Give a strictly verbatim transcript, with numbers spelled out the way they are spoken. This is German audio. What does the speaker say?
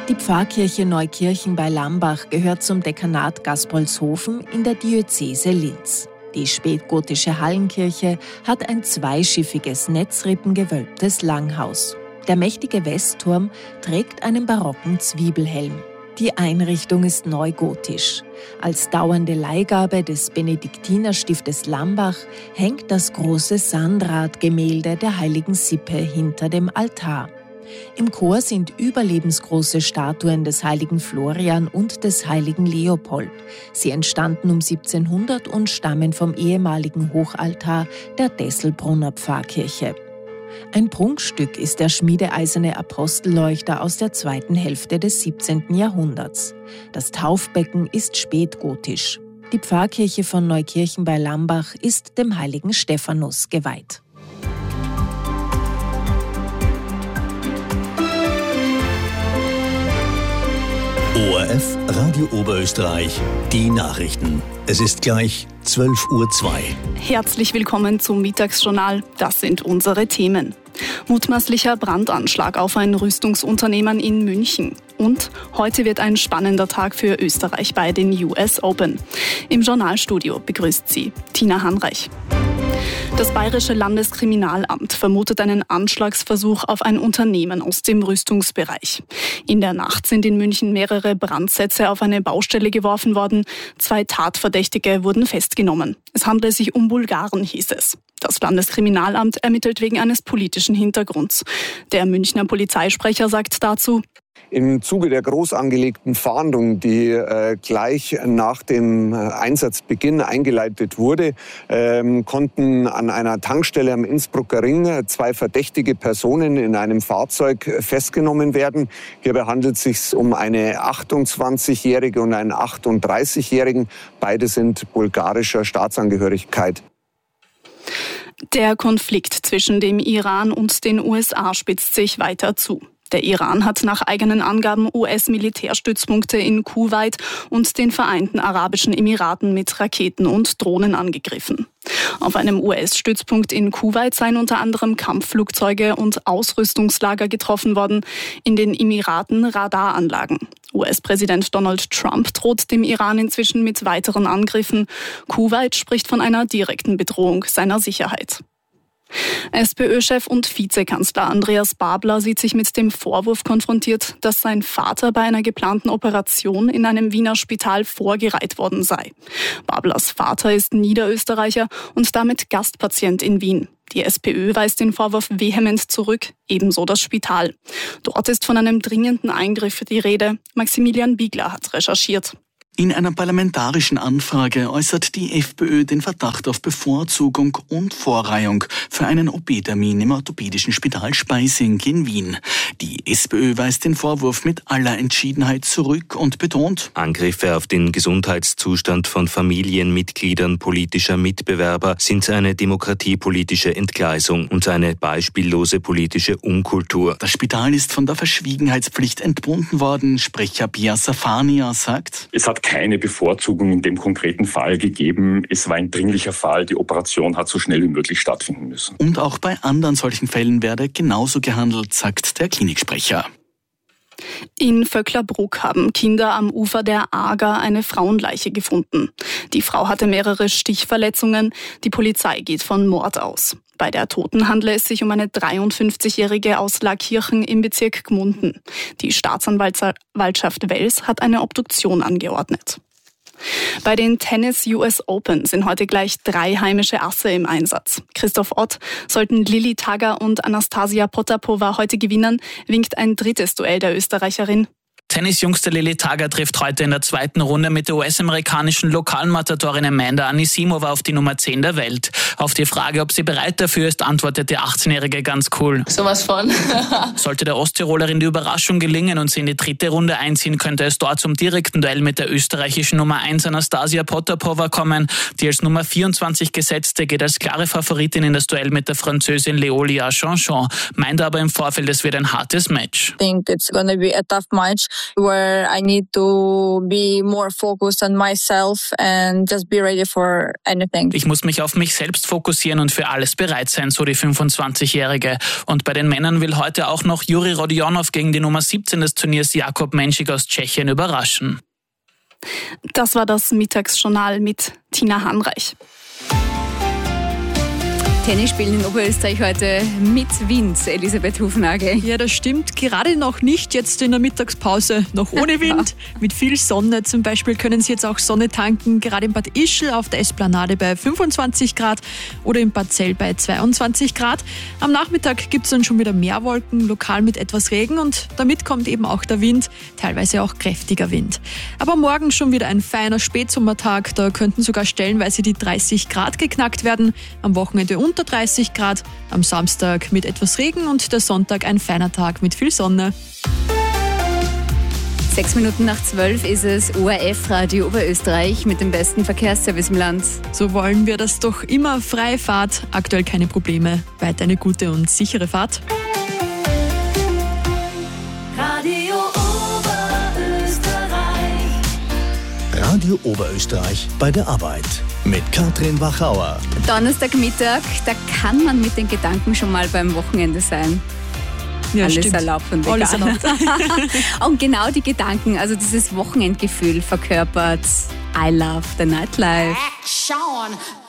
Die Pfarrkirche Neukirchen bei Lambach gehört zum Dekanat Gaspolshofen in der Diözese Linz. Die spätgotische Hallenkirche hat ein zweischiffiges, netzrippengewölbtes Langhaus. Der mächtige Westturm trägt einen barocken Zwiebelhelm. Die Einrichtung ist neugotisch. Als dauernde Leihgabe des Benediktinerstiftes Lambach hängt das große Sandrad-Gemälde der heiligen Sippe hinter dem Altar. Im Chor sind überlebensgroße Statuen des heiligen Florian und des heiligen Leopold. Sie entstanden um siebzehnhundert und stammen vom ehemaligen Hochaltar der Desselbrunner Pfarrkirche. Ein Prunkstück ist der schmiedeeiserne Apostelleuchter aus der zweiten Hälfte des siebzehnten Jahrhunderts. Das Taufbecken ist spätgotisch. Die Pfarrkirche von Neukirchen bei Lambach ist dem heiligen Stephanus geweiht. O R F Radio Oberösterreich, die Nachrichten. Es ist gleich zwölf Uhr zwei. Herzlich willkommen zum Mittagsjournal. Das sind unsere Themen. Mutmaßlicher Brandanschlag auf ein Rüstungsunternehmen in München. Und heute wird ein spannender Tag für Österreich bei den U S Open. Im Journalstudio begrüßt sie Tina Hanreich. Das Bayerische Landeskriminalamt vermutet einen Anschlagsversuch auf ein Unternehmen aus dem Rüstungsbereich. In der Nacht sind in München mehrere Brandsätze auf eine Baustelle geworfen worden. Zwei Tatverdächtige wurden festgenommen. Es handele sich um Bulgaren, hieß es. Das Landeskriminalamt ermittelt wegen eines politischen Hintergrunds. Der Münchner Polizeisprecher sagt dazu: Im Zuge der groß angelegten Fahndung, die äh, gleich nach dem Einsatzbeginn eingeleitet wurde, ähm, konnten an einer Tankstelle am Innsbrucker Ring zwei verdächtige Personen in einem Fahrzeug festgenommen werden. Hierbei handelt es sich um eine achtundzwanzigjährige und einen achtunddreißigjährigen. Beide sind bulgarischer Staatsangehörigkeit. Der Konflikt zwischen dem Iran und den U S A spitzt sich weiter zu. Der Iran hat nach eigenen Angaben U S-Militärstützpunkte in Kuwait und den Vereinten Arabischen Emiraten mit Raketen und Drohnen angegriffen. Auf einem U S-Stützpunkt in Kuwait seien unter anderem Kampfflugzeuge und Ausrüstungslager getroffen worden, in den Emiraten Radaranlagen. U S-Präsident Donald Trump droht dem Iran inzwischen mit weiteren Angriffen. Kuwait spricht von einer direkten Bedrohung seiner Sicherheit. SPÖ-Chef und Vizekanzler Andreas Babler sieht sich mit dem Vorwurf konfrontiert, dass sein Vater bei einer geplanten Operation in einem Wiener Spital vorgereiht worden sei. Bablers Vater ist Niederösterreicher und damit Gastpatient in Wien. Die SPÖ weist den Vorwurf vehement zurück, ebenso das Spital. Dort ist von einem dringenden Eingriff die Rede. Maximilian Biegler hat recherchiert. In einer parlamentarischen Anfrage äußert die FPÖ den Verdacht auf Bevorzugung und Vorreihung für einen O P-Termin im orthopädischen Spital Speising in Wien. Die SPÖ weist den Vorwurf mit aller Entschiedenheit zurück und betont: Angriffe auf den Gesundheitszustand von Familienmitgliedern politischer Mitbewerber sind eine demokratiepolitische Entgleisung und eine beispiellose politische Unkultur. Das Spital ist von der Verschwiegenheitspflicht entbunden worden. Sprecher Pia Safania sagt: Es hat keine Bevorzugung in dem konkreten Fall gegeben. Es war ein dringlicher Fall. Die Operation hat so schnell wie möglich stattfinden müssen. Und auch bei anderen solchen Fällen werde genauso gehandelt, sagt der Kliniksprecher. In Vöcklerbruck haben Kinder am Ufer der Ager eine Frauenleiche gefunden. Die Frau hatte mehrere Stichverletzungen. Die Polizei geht von Mord aus. Bei der Toten handle es sich um eine dreiundfünfzigjährige aus Laakirchen im Bezirk Gmunden. Die Staatsanwaltschaft Wels hat eine Obduktion angeordnet. Bei den Tennis-U S Open sind heute gleich drei heimische Asse im Einsatz. Christoph Ott, sollten Lilli Tagger und Anastasia Potapova heute gewinnen, winkt ein drittes Duell der Österreicherin. Tennisjungste Lilli Tagger trifft heute in der zweiten Runde mit der U S-amerikanischen Lokalmatatorin Amanda Anisimova auf die Nummer zehn der Welt. Auf die Frage, ob sie bereit dafür ist, antwortet die achtzehnjährige ganz cool: Sowas von. Sollte der Osttirolerin die Überraschung gelingen und sie in die dritte Runde einziehen, könnte es dort zum direkten Duell mit der österreichischen Nummer eins Anastasia Potapova kommen. Die als Nummer vierundzwanzig gesetzte geht als klare Favoritin in das Duell mit der Französin Leolia Chanchon, meint aber im Vorfeld, es wird ein hartes Match. I think it's gonna be a tough match. where I need to be more focused on myself and just be ready for anything. Ich muss mich auf mich selbst fokussieren und für alles bereit sein, so die fünfundzwanzigjährige. Und bei den Männern will heute auch noch Juri Rodionov gegen die Nummer siebzehn des Turniers Jakob Menschik aus Tschechien überraschen. Das war das Mittagsjournal mit Tina Hanreich. Tennis spielen in Oberösterreich heute mit Wind, Elisabeth Hufnagel. Ja, das stimmt. Gerade noch nicht, jetzt in der Mittagspause noch ohne Wind. Mit viel Sonne zum Beispiel können Sie jetzt auch Sonne tanken. Gerade in Bad Ischl auf der Esplanade bei fünfundzwanzig Grad oder in Bad Zell bei zweiundzwanzig Grad. Am Nachmittag gibt es dann schon wieder mehr Wolken, lokal mit etwas Regen und damit kommt eben auch der Wind, teilweise auch kräftiger Wind. Aber morgen schon wieder ein feiner Spätsommertag. Da könnten sogar stellenweise die dreißig Grad geknackt werden. Am Wochenende unter dreißig Grad, am Samstag mit etwas Regen und der Sonntag ein feiner Tag mit viel Sonne. Sechs Minuten nach zwölf ist es O R F Radio Oberösterreich mit dem besten Verkehrsservice im Land. So wollen wir das doch immer. Freie Fahrt, aktuell keine Probleme. Weiter eine gute und sichere Fahrt. Radio Oberösterreich. Radio Oberösterreich bei der Arbeit. Mit Katrin Wachauer. Donnerstagmittag, da kann man mit den Gedanken schon mal beim Wochenende sein. Ja, Alles stimmt. erlaubt und egal. Alles erlaubt. Und genau die Gedanken, also dieses Wochenendgefühl verkörpert I Love the Nightlife. Action!